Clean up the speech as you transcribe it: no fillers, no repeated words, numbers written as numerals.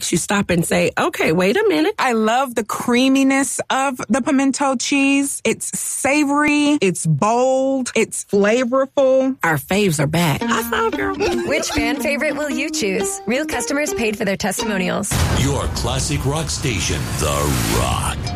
makes you stop and say, okay, wait a minute. I love the creaminess of the pimento cheese. It's savory, it's bold, it's flavorful. Our faves are back. I saw, girl. Which fan favorite will you choose? Real customers paid for their testimonials. Your classic rock station, The Rock.